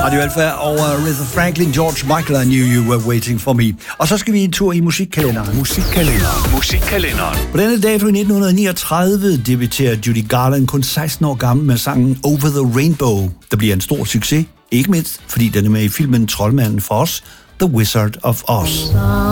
Radio Alpha over Aretha Franklin, George Michael, I Knew You Were Waiting For Me. Og så skal vi en tur i musikkalenderen. Musikkalenderen. På denne dag fra 1939 debuterer Judy Garland kun 16 år gammel med sangen Over the Rainbow, der bliver en stor succes. Ikke mindst, fordi den er med i filmen Troldmanden fra Oz, The Wizard of Oz.